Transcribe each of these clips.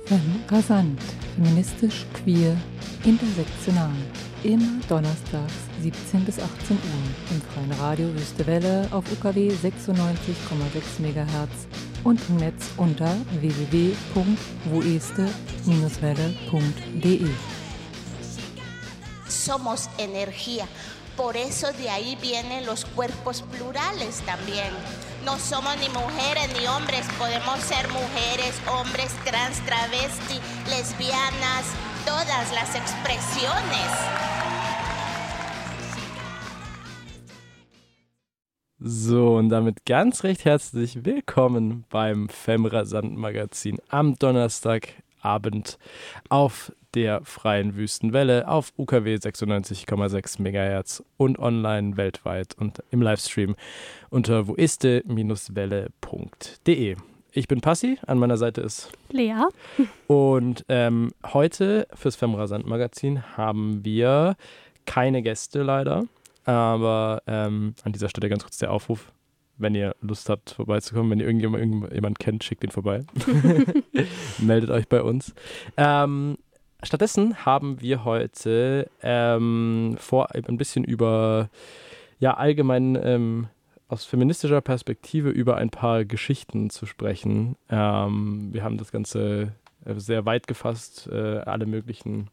Rasant, feministisch, queer, intersektional. Immer donnerstags 17 bis 18 Uhr im freien Radio Wüste Welle auf UKW 96,6 MHz und im Netz unter www.woeste-welle.de. Somos energía. Por eso de ahí vienen los cuerpos plurales también. No somos ni mujeres ni hombres, podemos ser mujeres, hombres, trans, travesti, lesbianas, todas las expresiones. So, und damit ganz recht herzlich willkommen beim Femrasant-Magazin am Donnerstagabend auf der freien Wüstenwelle auf UKW 96,6 MHz und online weltweit und im Livestream unter woeste-welle.de. Ich bin Passi, an meiner Seite ist Lea. Und heute fürs Femrasant-Magazin haben wir keine Gäste leider, aber an dieser Stelle ganz kurz der Aufruf, wenn ihr Lust habt, vorbeizukommen, wenn ihr irgendjemand kennt, schickt ihn vorbei. Meldet euch bei uns. Stattdessen haben wir heute vor, ein bisschen über, allgemein aus feministischer Perspektive über ein paar Geschichten zu sprechen. Wir haben das Ganze sehr weit gefasst, alle möglichen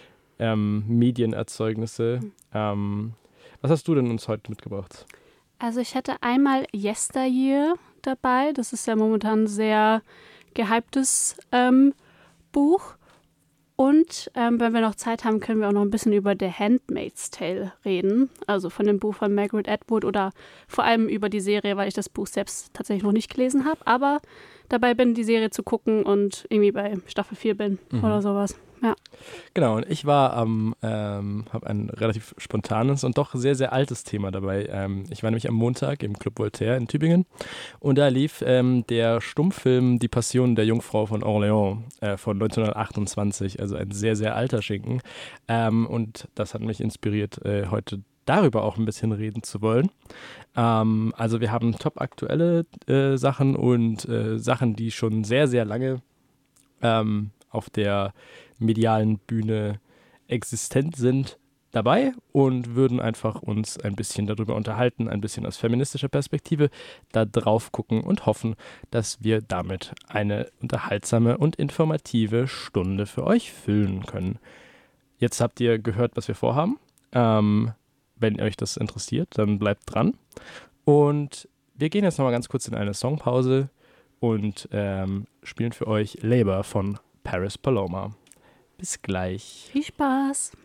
Medienerzeugnisse. Was hast du denn uns heute mitgebracht? Also ich hätte einmal Yesteryear dabei. Das ist ja momentan ein sehr gehyptes Buch. Und wenn wir noch Zeit haben, können wir auch noch ein bisschen über The Handmaid's Tale reden. Also von dem Buch von Margaret Atwood oder vor allem über die Serie, weil ich das Buch selbst tatsächlich noch nicht gelesen habe. Aber dabei bin, die Serie zu gucken und irgendwie bei Staffel 4 bin oder sowas. Ja. Genau, und ich war habe ein relativ spontanes und doch sehr, sehr altes Thema dabei. Ich war nämlich am Montag im Club Voltaire in Tübingen und da lief der Stummfilm Die Passion der Jungfrau von Orléans von 1928, also ein sehr, sehr alter Schinken. Und das hat mich inspiriert, heute darüber auch ein bisschen reden zu wollen. Also wir haben top aktuelle Sachen und Sachen, die schon sehr, sehr lange auf der medialen Bühne existent sind, dabei und würden einfach uns ein bisschen darüber unterhalten, ein bisschen aus feministischer Perspektive da drauf gucken und hoffen, dass wir damit eine unterhaltsame und informative Stunde für euch füllen können. Jetzt habt ihr gehört, was wir vorhaben. Wenn euch das interessiert, dann bleibt dran. Und wir gehen jetzt nochmal ganz kurz in eine Songpause und spielen für euch Labor von Paris Paloma. Bis gleich. Viel Spaß.